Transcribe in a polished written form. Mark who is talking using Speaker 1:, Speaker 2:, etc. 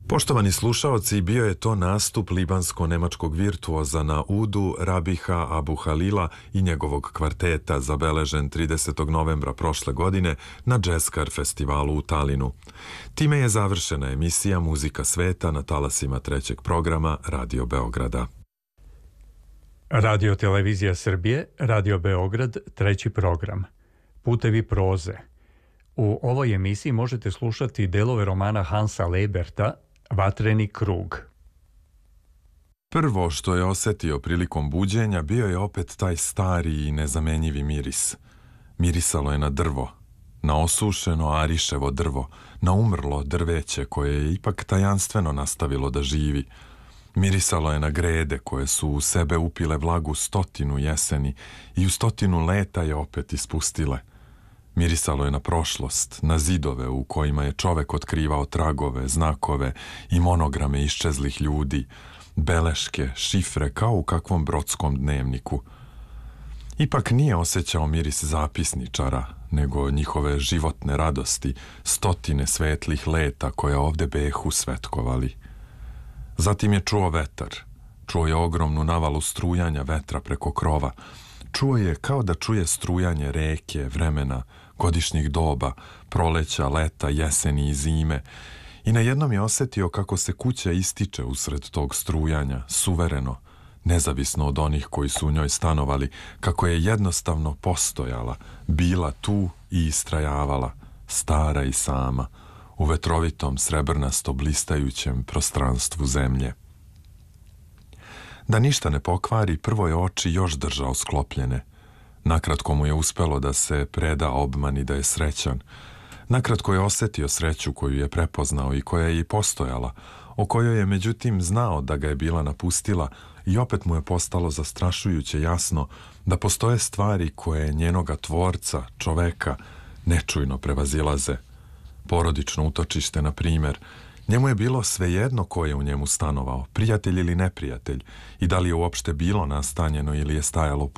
Speaker 1: Poštovani slušaoci, bio je to nastup libansko-nemačkog virtuoza na udu Rabiha Abu Halila i njegovog kvarteta zabeležen 30. novembra prošle godine na Jazzkar festivalu u Talinu. Time je završena emisija Muzika sveta na talasima trećeg programa Radio Beograda.
Speaker 2: Radio Televizija Srbije, Radio Beograd, treći program. Putevi proze. U ovoj emisiji možete slušati delove romana Hansa Leberta Vatreni krug.
Speaker 1: Prvo što je osetio prilikom buđenja bio je opet taj stari i nezamenjivi miris. Mirisalo je na drvo, na osušeno ariševo drvo, na umrlo drveće koje je ipak tajanstveno nastavilo da živi. Mirisalo je na grede koje su u sebe upile vlagu 100 jeseni i u 100 leta je opet ispustile. Mirisalo je na prošlost, na zidove u kojima je čovek otkrivao tragove, znakove i monograme iščezlih ljudi, beleške, šifre kao u kakvom brodskom dnevniku. Ipak nije osjećao miris zapisničara, nego njihove životne radosti, 100 svetlih leta koje ovde behu svetkovali. Zatim je čuo vetar, čuo je ogromnu navalu strujanja vetra preko krova, čuo je kao da čuje strujanje reke, vremena, godišnjih doba, proleća, leta, jeseni i zime i najednom je osjetio kako se kuća ističe usred tog strujanja, suvereno, nezavisno od onih koji su u njoj stanovali, kako je jednostavno postojala, bila tu i istrajavala, stara i sama, u vetrovitom srebrnasto blistajućem prostranstvu zemlje. Da ništa ne pokvari, prvo je oči još držao sklopljene. Nakratko mu je uspelo da se preda obmani da je srećan. Nakratko je osjetio sreću koju je prepoznao i koja je i postojala, o kojoj je međutim znao da ga je bila napustila i opet mu je postalo zastrašujuće jasno da postoje stvari koje njenoga tvorca, čoveka, nečujno prevazilaze. Porodično utočište, na primjer. Njemu je bilo svejedno ko je u njemu stanovao, prijatelj ili neprijatelj, i da li je uopšte bilo nastanjeno ili je stajalo